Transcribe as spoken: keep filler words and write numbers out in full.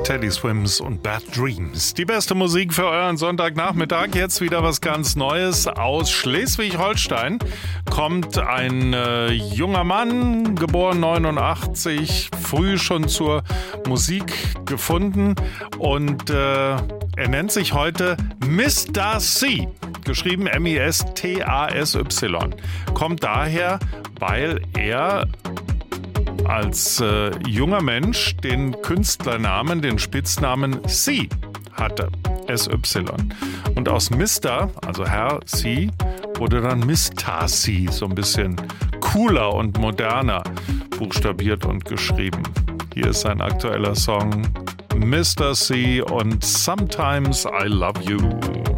Teddy Swims und Bad Dreams. Die beste Musik für euren Sonntagnachmittag. Jetzt wieder was ganz Neues. Aus Schleswig-Holstein kommt ein äh, junger Mann, geboren neunundachtzig, früh schon zur Musik gefunden und äh, er nennt sich heute Mister C. Geschrieben M I S T A S Y. Kommt daher, weil er als äh, junger Mensch den Künstlernamen, den Spitznamen C hatte. S Y. Und aus Mister, also Herr C, wurde dann Mister C, so ein bisschen cooler und moderner buchstabiert und geschrieben. Hier ist sein aktueller Song Mister C und Sometimes I Love You.